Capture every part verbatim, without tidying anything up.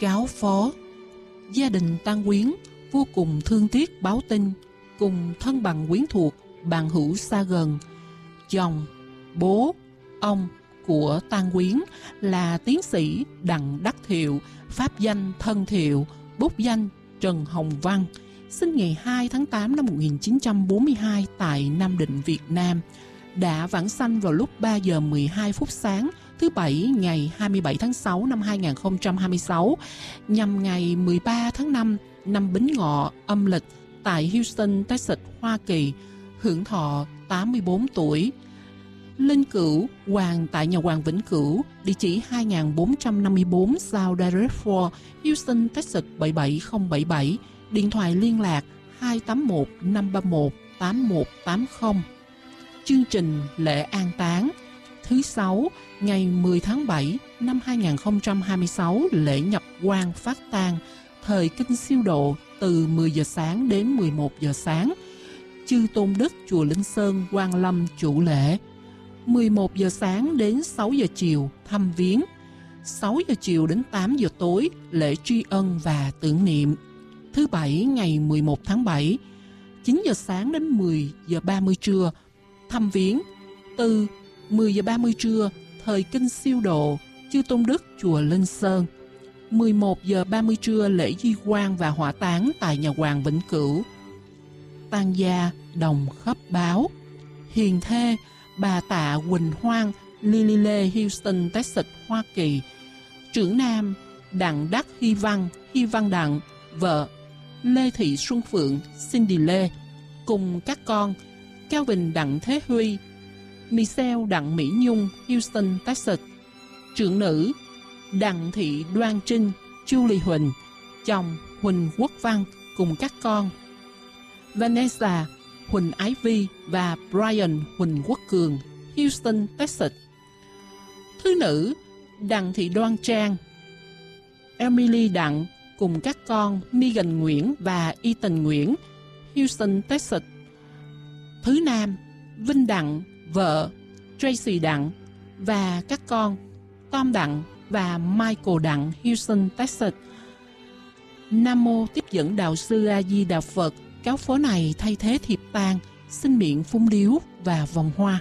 cáo phó. Gia đình tang quyến vô cùng thương tiếc báo tin, cùng thân bằng quyến thuộc, bạn hữu xa gần. Chồng, bố, ông của tang quyến là tiến sĩ Đặng Đắc Thiệu, pháp danh Thân Thiệu, bút danh Trần Hồng Văn, sinh ngày hai tháng tám năm một nghìn chín trăm bốn mươi hai tại Nam Định, Việt Nam, đã vãng sanh vào lúc ba giờ mười hai phút sáng thứ Bảy ngày hai mươi bảy tháng sáu năm hai nghìn không trăm hai mươi sáu, nhằm ngày mười ba tháng năm năm Bính Ngọ âm lịch tại Houston, Texas, Hoa Kỳ, hưởng thọ tám mươi bốn tuổi. Linh cữu hoàng tại nhà hoàng Vĩnh Cửu, địa chỉ hai nghìn bốn trăm năm mươi bốn South Dallas, Houston, Texas bảy bảy không bảy bảy, điện thoại liên lạc hai tám một năm ba một tám một tám không. Chương trình lễ an táng thứ Sáu ngày mười tháng bảy năm hai nghìn không trăm hai mươi sáu, lễ nhập quan phát tang, thời kinh siêu độ từ mười giờ sáng đến mười một giờ sáng. Chư Tôn Đức chùa Linh Sơn, Quang Lâm chủ lễ. mười một giờ sáng đến sáu giờ chiều thăm viếng. sáu giờ chiều đến tám giờ tối lễ tri ân và tưởng niệm. Thứ Bảy ngày mười một tháng bảy, chín giờ sáng đến mười giờ ba mươi trưa thăm viếng. Từ mười giờ ba mươi trưa thời kinh siêu độ Chư Tôn Đức chùa Linh Sơn. mười một giờ ba mươi trưa lễ di quan và hỏa táng tại nhà hoàng Vĩnh Cửu. Tang gia đồng khắp báo. Hiền thê bà Tạ Quỳnh Hoang, Lily Lê, Houston, Texas, Hoa Kỳ. Trưởng nam Đặng Đắc Hy Văn, Hy Văn Đặng, vợ Lê Thị Xuân Phượng, Cindy Lê, cùng các con Calvin Đặng Thế Huy, Michelle Đặng Mỹ Nhung, Houston, Texas. Trưởng nữ Đặng Thị Đoan Trinh, Julie Huỳnh, chồng Huỳnh Quốc Văn, cùng các con Vanessa Huỳnh Ái Vi và Brian Huỳnh Quốc Cường, Houston, Texas. Thứ nữ Đặng Thị Đoan Trang, Emily Đặng, cùng các con Megan Nguyễn và Ethan Nguyễn, Houston, Texas. Thứ nam Vinh Đặng, vợ Tracy Đặng và các con Tom Đặng và Michael Đặng, Houston, Texas. Nam mô Tiếp dẫn Đạo sư A Di Đà Phật. Cáo phó này thay thế thiệp tang, xin miệng phúng điếu và vòng hoa.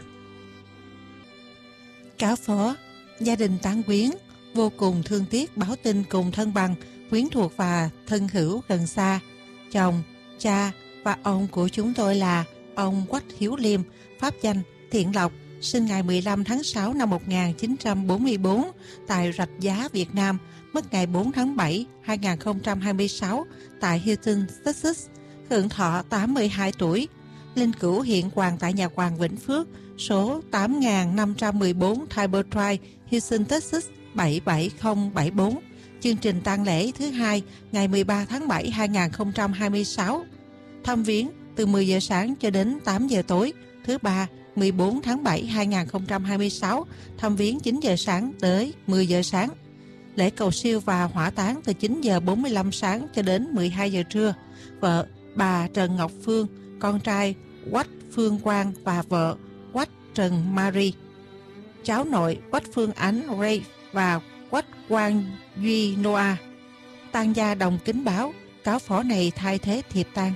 Cáo phó, gia đình tang quyến vô cùng thương tiếc báo tin cùng thân bằng, quyến thuộc và thân hữu gần xa. Chồng, cha và ông của chúng tôi là ông Quách Hiếu Liêm, pháp danh Thiện Lộc, sinh ngày mười lăm tháng sáu năm một nghìn chín trăm bốn mươi bốn tại Rạch Giá, Việt Nam, mất ngày bốn tháng bảy năm hai nghìn không trăm hai mươi sáu tại Houston, Texas, hưởng thọ tám mươi hai tuổi. Linh cữu hiện hoàng tại nhà hoàng Vĩnh Phước, số tám nghìn năm trăm mười bốn Tiber Drive, Houston, Texas bảy bảy không bảy bốn. Chương trình tang lễ thứ hai ngày mười ba tháng bảy năm hai nghìn không trăm hai mươi sáu. Thăm viếng từ mười giờ sáng cho đến tám giờ tối. Thứ ba mười bốn tháng bảy năm hai nghìn không trăm hai mươi sáu. Thăm viếng chín giờ sáng tới mười giờ sáng. Lễ cầu siêu và hỏa táng từ chín giờ bốn mươi lăm sáng cho đến mười hai giờ trưa. Vợ bà Trần Ngọc Phương, con trai Quách Phương Quang và vợ Quách Trần Marie. Cháu nội Quách Phương Ánh Ray và Quách Quang Duy Noah. Tang gia đồng kính báo, cáo phó này thay thế thiệp tang.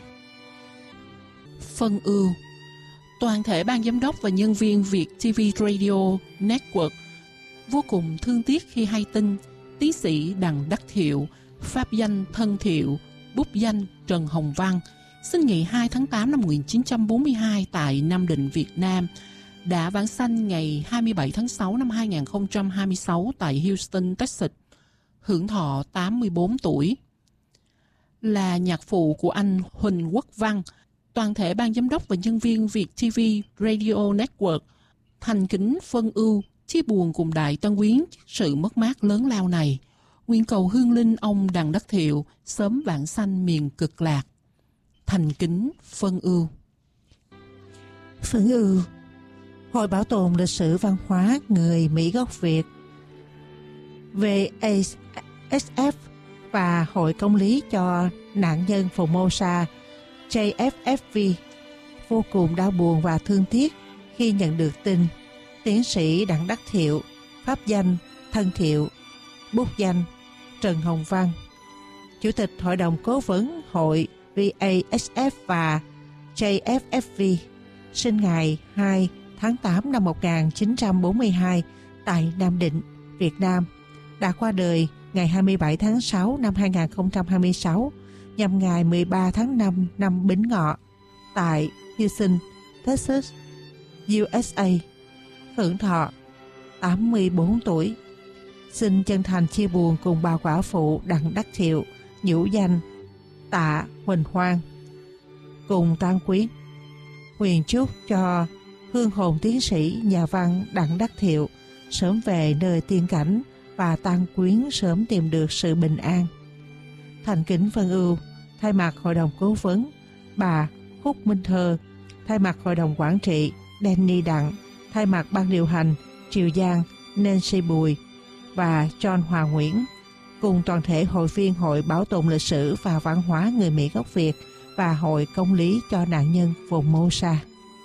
Phân ưu. Toàn thể ban giám đốc và nhân viên Việt ti vi Radio Network vô cùng thương tiếc khi hay tin tiến sĩ Đặng Đắc Thiệu, pháp danh Thân Thiệu, bút danh Trần Hồng Văn, sinh ngày hai tháng tám năm một nghìn chín trăm bốn mươi hai tại Nam Định, Việt Nam, đã vãng sanh ngày hai mươi bảy tháng sáu năm hai nghìn không trăm hai mươi sáu tại Houston, Texas, hưởng thọ tám mươi bốn tuổi. Là nhạc phụ của anh Huỳnh Quốc Văn, toàn thể ban giám đốc và nhân viên Việt ti vi Radio Network thành kính phân ưu chia buồn cùng đại tang quyến sự mất mát lớn lao này. Nguyện cầu hương linh ông Đặng Đắc Thiệu sớm vãng sanh miền cực lạc. Thành kính phân ưu. Phân ưu. Hội Bảo tồn Lịch sử Văn hóa Người Mỹ gốc Việt vê ét ép và Hội Công lý cho nạn nhân Formosa J F F V vô cùng đau buồn và thương tiếc khi nhận được tin tiến sĩ Đặng Đắc Thiệu, pháp danh Thân Thiệu, bút danh Trần Hồng Văn, Chủ tịch Hội đồng Cố vấn Hội vê a ét ép và J F F V, sinh ngày hai tháng tám năm một nghìn chín trăm bốn mươi hai tại Nam Định, Việt Nam, đã qua đời ngày hai mươi bảy tháng sáu năm hai nghìn không trăm hai mươi sáu, nhằm ngày mười ba tháng năm năm Bính Ngọ tại Houston, Texas, u ét a, hưởng thọ tám mươi bốn tuổi. Xin chân thành chia buồn cùng bà quả phụ Đặng Đắc Thiệu, nhũ danh Tạ Huỳnh Hoang, cùng tang quyến. Nguyện chúc cho hương hồn tiến sĩ nhà văn Đặng Đắc Thiệu sớm về nơi tiên cảnh và tang quyến sớm tìm được sự bình an. Thành kính vân ưu, thay mặt Hội đồng Cố vấn bà Khúc Minh Thơ, thay mặt Hội đồng Quản trị Danny Đặng, thay mặt Ban điều hành Triều Giang Nancy Bùi và John Hòa Nguyễn, cùng toàn thể hội viên Hội Bảo tồn lịch sử và văn hóa người Mỹ gốc Việt và Hội Công lý cho nạn nhân vùng Mosa.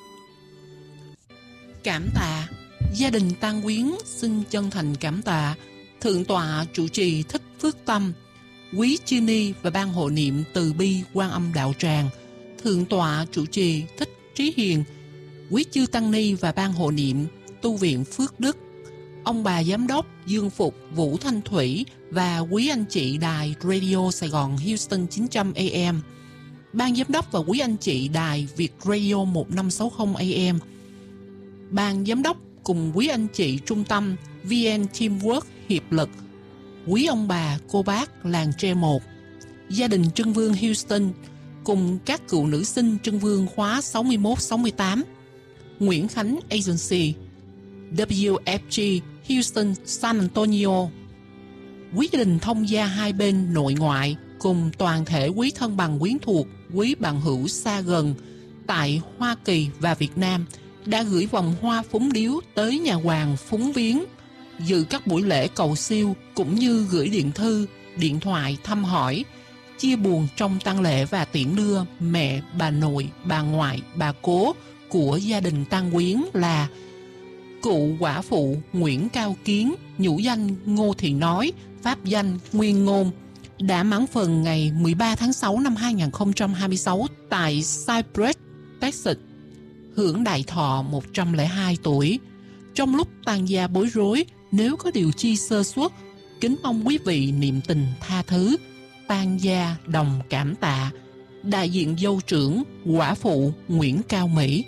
Cảm tạ. Gia đình tang quyến xin chân thành cảm tạ Thượng tọa trụ trì Thích Phước Tâm, quý chư ni và ban hộ niệm Từ bi Quan Âm Đạo Tràng, Thượng tọa trụ trì Thích Trí Hiền, quý chư tăng ni và ban hộ niệm tu viện Phước Đức, ông bà giám đốc Dương Phục, Vũ Thanh Thủy và quý anh chị đài Radio Sài Gòn Houston chín trăm A M, ban giám đốc và quý anh chị đài Việt Radio một năm sáu không A M, ban giám đốc cùng quý anh chị trung tâm vê en Teamwork Hiệp lực, quý ông bà, cô bác làng tre một, gia đình Trưng Vương Houston cùng các cựu nữ sinh Trưng Vương khóa sáu mươi mốt sáu mươi tám, Nguyễn Khánh Agency, W F G Houston San Antonio, quý gia đình thông gia hai bên nội ngoại cùng toàn thể quý thân bằng quyến thuộc, quý bạn hữu xa gần tại Hoa Kỳ và Việt Nam đã gửi vòng hoa phúng điếu tới nhà hoàng phúng viếng, dự các buổi lễ cầu siêu cũng như gửi điện thư, điện thoại thăm hỏi, chia buồn trong tang lễ và tiễn đưa mẹ, bà nội, bà ngoại, bà cố của gia đình tang quyến là cụ quả phụ Nguyễn Cao Kiến, nhũ danh Ngô Thị Nói, pháp danh Nguyên Ngôn, đã mãn phần ngày mười ba tháng sáu năm hai nghìn không trăm hai mươi sáu tại Cypress, Texas, hưởng đại thọ một trăm lẻ hai tuổi. Trong lúc tang gia bối rối, nếu có điều chi sơ suất, kính mong quý vị niệm tình tha thứ. Tang gia đồng cảm tạ. Đại diện dâu trưởng quả phụ Nguyễn Cao Mỹ.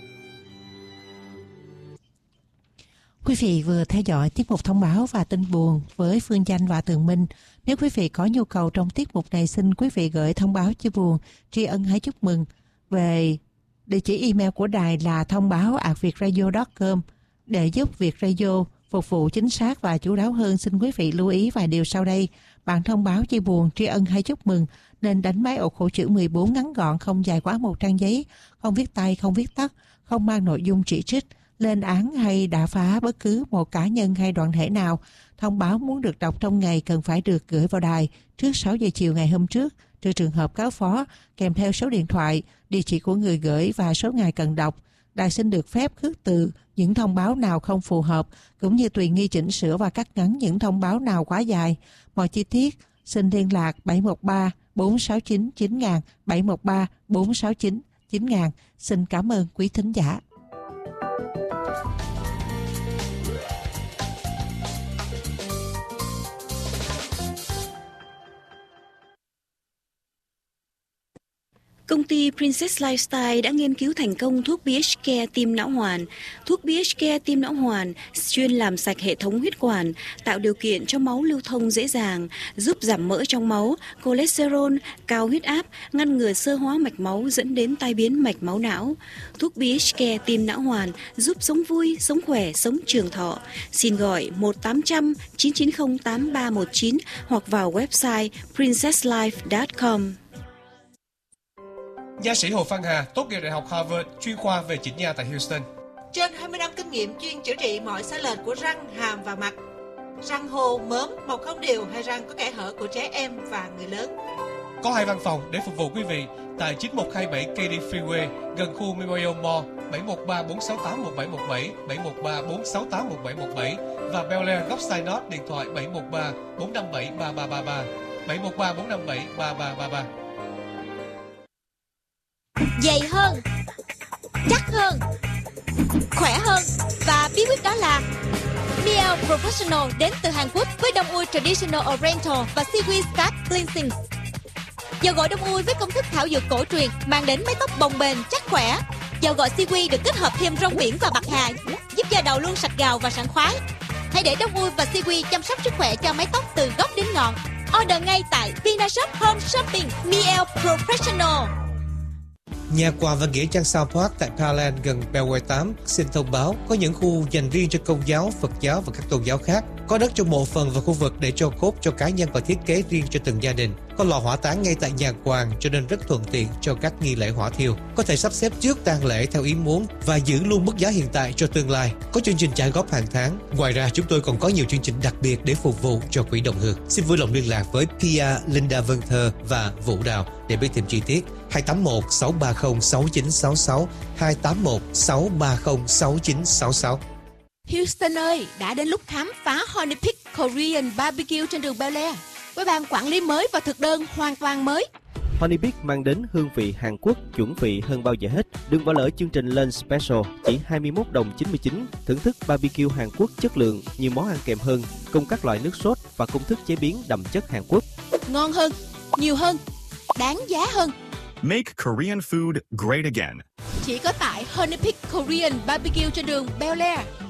Quý vị vừa theo dõi tiết mục thông báo và tin buồn với Phương Chanh và Tường Minh. Nếu quý vị có nhu cầu trong tiết mục này, xin quý vị gửi thông báo chia buồn, tri ân hay chúc mừng về địa chỉ email của đài là thông báo a t việtradio chấm com. Để giúp Việt Radio phục vụ chính xác và chú đáo hơn, xin quý vị lưu ý vài điều sau đây. Bạn thông báo chia buồn, tri ân hay chúc mừng nên đánh máy ổ khổ chữ mười bốn ngắn gọn, không dài quá một trang giấy, không viết tay, không viết tắt, không mang nội dung chỉ trích, lên án hay đả phá bất cứ một cá nhân hay đoàn thể nào. Thông báo muốn được đọc trong ngày cần phải được gửi vào đài trước sáu giờ chiều ngày hôm trước, trừ trường hợp cáo phó, kèm theo số điện thoại, địa chỉ của người gửi và số ngày cần đọc. Đài xin được phép khước từ những thông báo nào không phù hợp, cũng như tùy nghi chỉnh sửa và cắt ngắn những thông báo nào quá dài. Mọi chi tiết xin liên lạc bảy một ba bốn sáu chín chín nghìn, bảy một ba bốn sáu chín chín nghìn. Xin cảm ơn quý thính giả. Công ty Princess Lifestyle đã nghiên cứu thành công thuốc pê hát Care Tim Não Hoàn. Thuốc pê hát Care Tim Não Hoàn chuyên làm sạch hệ thống huyết quản, tạo điều kiện cho máu lưu thông dễ dàng, giúp giảm mỡ trong máu, cholesterol, cao huyết áp, ngăn ngừa xơ hóa mạch máu dẫn đến tai biến mạch máu não. Thuốc pê hát Care Tim Não Hoàn giúp sống vui, sống khỏe, sống trường thọ. Xin gọi một tám không không chín chín không tám ba một chín hoặc vào website princess life chấm com. Nha sĩ Hồ Phan Hà tốt nghiệp Đại học Harvard, chuyên khoa về chỉnh nha tại Houston. Trên hai mươi năm kinh nghiệm chuyên chữa trị mọi sai lệch của răng, hàm và mặt. Răng hồ, mớm, mọc không đều hay răng có kẽ hở của trẻ em và người lớn. Có hai văn phòng để phục vụ quý vị tại chín một hai bảy Katy Freeway gần khu Memorial Mall, bảy một ba bốn sáu tám một bảy một bảy, bảy một ba bốn sáu tám một bảy một bảy và Bel Air góc Synod điện thoại bảy một ba bốn năm bảy ba ba ba ba, bảy một ba bốn năm bảy ba ba ba ba. Dày hơn, chắc hơn, khỏe hơn và bí quyết đó là Miele Professional đến từ Hàn Quốc với đông ui Traditional Oriental và Seaweed Scalp Cleansing. Dầu gội đông ui với công thức thảo dược cổ truyền mang đến mái tóc bồng bềnh chắc khỏe. Dầu gội Seaweed được kết hợp thêm rong biển và bạc hà giúp da đầu luôn sạch gào và sảng khoái. Hãy để đông ui và Seaweed chăm sóc sức khỏe cho mái tóc từ gốc đến ngọn. Order ngay tại Vinashop Home Shopping. Miele Professional. Nhà quà và nghĩa trang South Park tại Thailand gần Belway tám xin thông báo có những khu dành riêng cho Công giáo, Phật giáo và các tôn giáo khác. Có đất trong mộ phần và khu vực để cho cốt cho cá nhân và thiết kế riêng cho từng gia đình. Có lò hỏa táng ngay tại nhà quàng cho nên rất thuận tiện cho các nghi lễ hỏa thiêu. Có thể sắp xếp trước tang lễ theo ý muốn và giữ luôn mức giá hiện tại cho tương lai. Có chương trình trả góp hàng tháng. Ngoài ra chúng tôi còn có nhiều chương trình đặc biệt để phục vụ cho quỹ đồng hương. Xin vui lòng liên lạc với Pia, Linda Vân Thơ và Vũ Đào để biết thêm chi tiết. hai tám một sáu ba không sáu chín sáu sáu, hai tám một sáu ba không sáu chín sáu sáu. Houston ơi, đã đến lúc khám phá Honey Pig Korean Barbecue trên đường Bel Air với ban quản lý mới và thực đơn hoàn toàn mới. Honey Pig mang đến hương vị Hàn Quốc chuẩn vị hơn bao giờ hết. Đừng bỏ lỡ chương trình Lunch Special chỉ hai mươi mốt đồng chín mươi chín. Thưởng thức barbecue Hàn Quốc chất lượng, nhiều món ăn kèm hơn, cùng các loại nước sốt và công thức chế biến đậm chất Hàn Quốc. Ngon hơn, nhiều hơn, đáng giá hơn. Make Korean food great again. Chỉ có tại Honey Pig Korean Barbecue trên đường Bel Air.